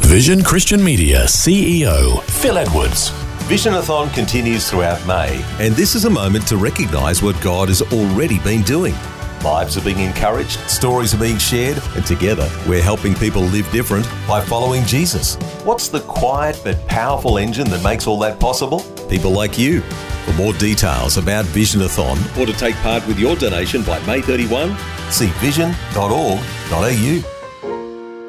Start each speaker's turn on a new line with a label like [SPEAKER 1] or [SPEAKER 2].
[SPEAKER 1] Vision Christian Media CEO Phil Edwards.
[SPEAKER 2] Visionathon continues throughout May, and this is a moment to recognise what God has already been doing. Lives are being encouraged, stories are being shared, and together we're helping people live different by following Jesus. What's the quiet but powerful engine that makes all that possible? People like you. For more details about Visionathon or to take part with your donation by May 31, see vision.org.au.